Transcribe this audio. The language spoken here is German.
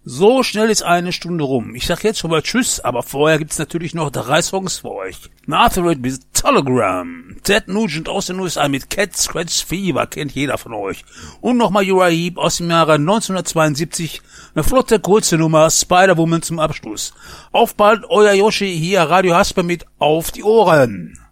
So schnell ist eine Stunde rum. Ich sag jetzt schon mal Tschüss, aber vorher gibt's natürlich noch 3 Songs für euch. Narthorate mit Telegram. Ted Nugent aus den USA mit Cat Scratch Fever, kennt jeder von euch. Und nochmal Uriah Heep aus dem Jahre 1972. Eine flotte, kurze Nummer, Spider-Woman zum Abschluss. Auf bald, euer Yoshi, hier Radio Hasper mit Auf die Ohren.